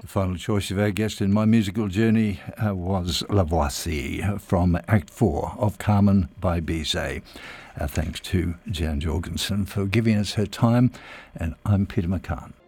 The final choice of our guest in my musical journey was La Voici from Act 4 of Carmen by Bizet. Thanks to Jan Jorgensen for giving us her time, and I'm Peter McCann.